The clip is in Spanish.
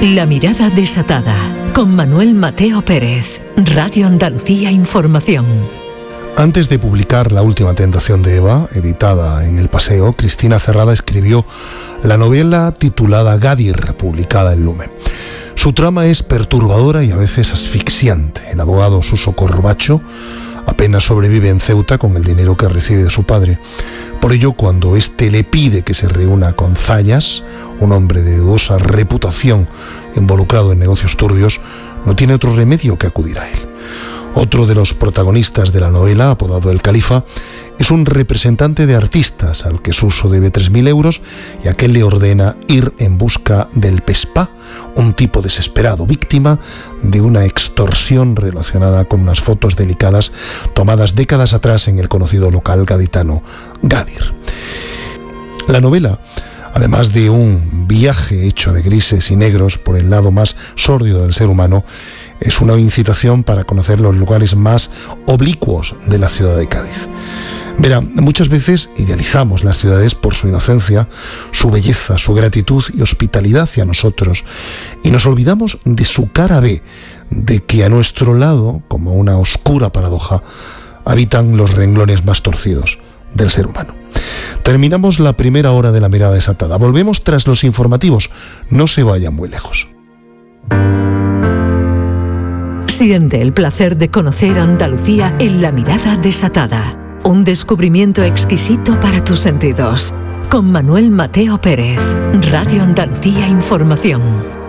La mirada desatada, con Manuel Mateo Pérez, Radio Andalucía Información. Antes de publicar La última tentación de Eva, editada en El Paseo, Cristina Cerrada escribió la novela titulada Gadir, publicada en Lumen. Su trama es perturbadora y a veces asfixiante. El abogado Suso Corbacho apenas sobrevive en Ceuta con el dinero que recibe de su padre. Por ello, cuando éste le pide que se reúna con Zayas, un hombre de dudosa reputación involucrado en negocios turbios, no tiene otro remedio que acudir a él. Otro de los protagonistas de la novela, apodado El Califa, es un representante de artistas al que Suso debe 3.000 euros y a quien le ordena ir en busca del Pespá, un tipo desesperado, víctima de una extorsión relacionada con unas fotos delicadas tomadas décadas atrás en el conocido local gaditano Gadir. La novela, además de un viaje hecho de grises y negros por el lado más sórdido del ser humano, es una incitación para conocer los lugares más oblicuos de la ciudad de Cádiz. Verá, muchas veces idealizamos las ciudades por su inocencia, su belleza, su gratitud y hospitalidad hacia nosotros, y nos olvidamos de su cara B, de que a nuestro lado, como una oscura paradoja, habitan los renglones más torcidos del ser humano. Terminamos la primera hora de La mirada desatada. Volvemos tras los informativos. No se vayan muy lejos. Siente el placer de conocer Andalucía en La mirada desatada. Un descubrimiento exquisito para tus sentidos. Con Manuel Mateo Pérez, Radio Andalucía Información.